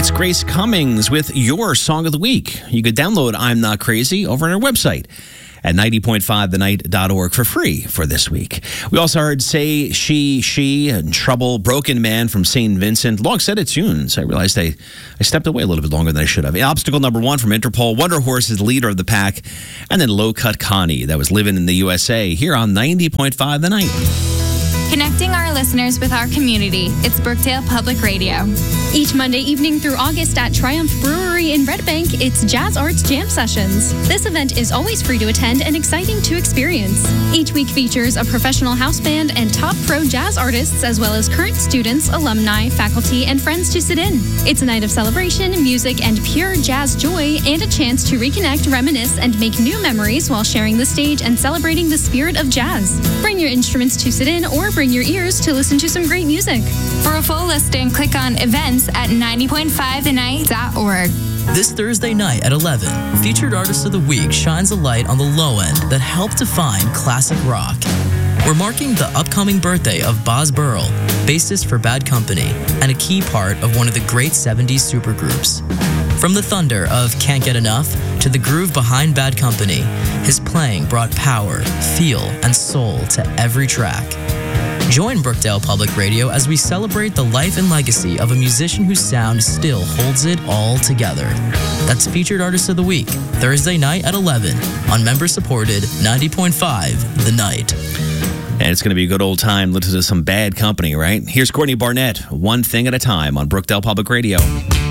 That's Grace Cummings with your Song of the Week. You could download I'm Not Crazy over on our website at 90.5thenight.org for free for this week. We also heard Say, She, and Trouble, Broken Man from St. Vincent. Long set of tunes. I realized I stepped away a little bit longer than I should have. Obstacle number 1 from Interpol. Wonder Horse is the leader of the pack. And then Low Cut Connie, that was Living in the USA, here on 90.5 The Night. Connecting our listeners with our community. It's Brookdale Public Radio. Each Monday evening through August at Triumph Brewery in Red Bank, it's Jazz Arts Jam Sessions. This event is always free to attend and exciting to experience. Each week features a professional house band and top pro jazz artists, as well as current students, alumni, faculty, and friends to sit in. It's a night of celebration, music, and pure jazz joy, and a chance to reconnect, reminisce, and make new memories while sharing the stage and celebrating the spirit of jazz. Bring your instruments to sit in or bring your ears to listen to some great music. For a full listing, click on events at 90.5thenight.org. This Thursday night at 11, Featured Artist of the Week shines a light on the low end that helped define classic rock. We're marking the upcoming birthday of Boz Burrell, bassist for Bad Company, and a key part of one of the great 70s supergroups. From the thunder of Can't Get Enough to the groove behind Bad Company, his playing brought power, feel, and soul to every track. Join Brookdale Public Radio as we celebrate the life and legacy of a musician whose sound still holds it all together. That's Featured Artist of the Week, Thursday night at 11 on member-supported 90.5 The Night. And it's going to be a good old time listening to some Bad Company, right? Here's Courtney Barnett, One Thing at a Time on Brookdale Public Radio.